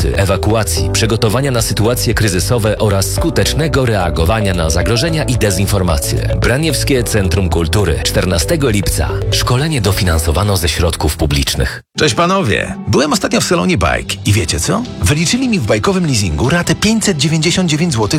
pomocy, ewakuacji, przygotowania na sytuacje kryzysowe oraz skutecznego reagowania na zagrożenia i dezinformacje. Braniewskie Centrum Kultury. 14 lipca. Szkolenie dofinansowano ze środków publicznych. Cześć panowie! Byłem ostatnio w salonie Bike i wiecie co? Wyliczyli mi w bajkowym leasingu ratę 599 zł